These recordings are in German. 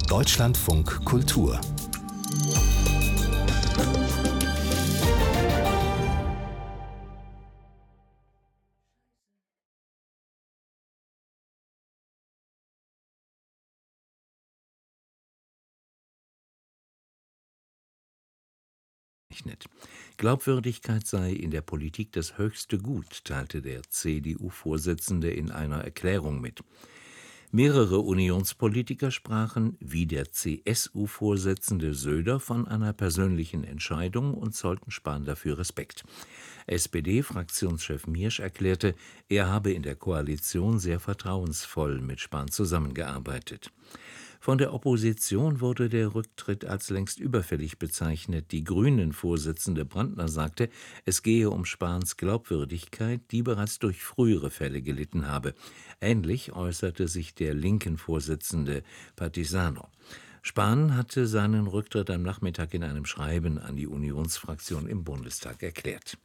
Deutschlandfunk Kultur. Glaubwürdigkeit sei in der Politik das höchste Gut, teilte der CDU-Vorsitzende in einer Erklärung mit. Mehrere Unionspolitiker sprachen, wie der CSU-Vorsitzende Söder, von einer persönlichen Entscheidung und zollten Spahn dafür Respekt. SPD-Fraktionschef Miersch erklärte, er habe in der Koalition sehr vertrauensvoll mit Spahn zusammengearbeitet. Von der Opposition wurde der Rücktritt als längst überfällig bezeichnet. Die Grünen-Vorsitzende Brandner sagte, es gehe um Spahns Glaubwürdigkeit, die bereits durch frühere Fälle gelitten habe. Ähnlich äußerte sich der Linken-Vorsitzende Partisano. Spahn hatte seinen Rücktritt am Nachmittag in einem Schreiben an die Unionsfraktion im Bundestag erklärt.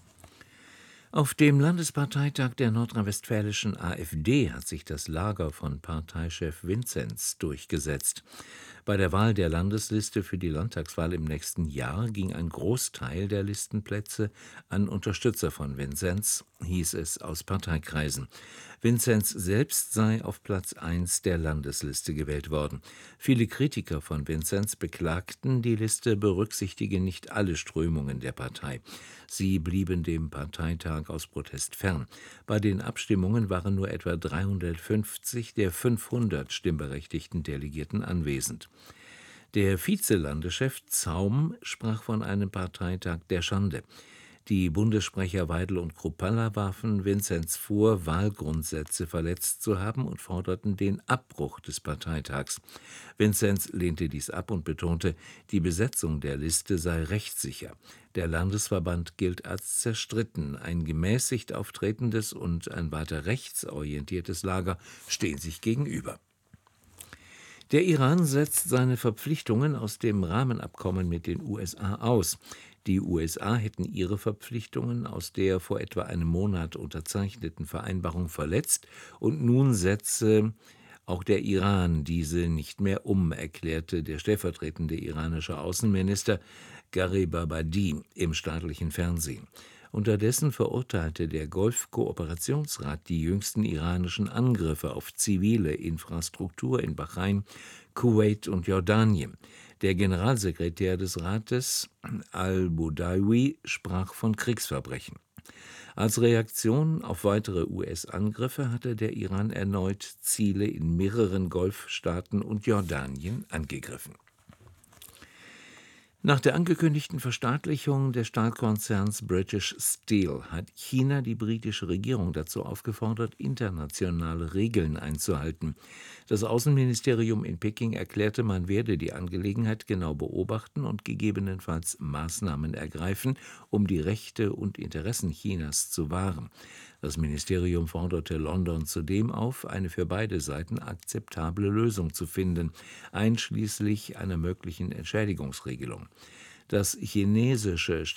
Auf dem Landesparteitag der nordrhein-westfälischen AfD hat sich das Lager von Parteichef Vinzenz durchgesetzt. Bei der Wahl der Landesliste für die Landtagswahl im nächsten Jahr ging ein Großteil der Listenplätze an Unterstützer von Vinzenz, hieß es aus Parteikreisen. Vinzenz selbst sei auf Platz 1 der Landesliste gewählt worden. Viele Kritiker von Vinzenz beklagten, die Liste berücksichtige nicht alle Strömungen der Partei. Sie blieben dem Parteitag aus Protest fern. Bei den Abstimmungen waren nur etwa 350 der 500 stimmberechtigten Delegierten anwesend. Der Vizelandeschef Zaum sprach von einem Parteitag der Schande. Die Bundessprecher Weidel und Kruppalla warfen Vinzenz vor, Wahlgrundsätze verletzt zu haben und forderten den Abbruch des Parteitags. Vinzenz lehnte dies ab und betonte, die Besetzung der Liste sei rechtssicher. Der Landesverband gilt als zerstritten. Ein gemäßigt auftretendes und ein weiter rechtsorientiertes Lager stehen sich gegenüber. Der Iran setzt seine Verpflichtungen aus dem Rahmenabkommen mit den USA aus. Die USA hätten ihre Verpflichtungen aus der vor etwa einem Monat unterzeichneten Vereinbarung verletzt und nun setze auch der Iran diese nicht mehr um, erklärte der stellvertretende iranische Außenminister Gharibabadi im staatlichen Fernsehen. Unterdessen verurteilte der Golf-Kooperationsrat die jüngsten iranischen Angriffe auf zivile Infrastruktur in Bahrain, Kuwait und Jordanien. Der Generalsekretär des Rates, al-Budawi, sprach von Kriegsverbrechen. Als Reaktion auf weitere US-Angriffe hatte der Iran erneut Ziele in mehreren Golfstaaten und Jordanien angegriffen. Nach der angekündigten Verstaatlichung des Stahlkonzerns British Steel hat China die britische Regierung dazu aufgefordert, internationale Regeln einzuhalten. Das Außenministerium in Peking erklärte, man werde die Angelegenheit genau beobachten und gegebenenfalls Maßnahmen ergreifen, um die Rechte und Interessen Chinas zu wahren. Das Ministerium forderte London zudem auf, eine für beide Seiten akzeptable Lösung zu finden, einschließlich einer möglichen Entschädigungsregelung. Das chinesische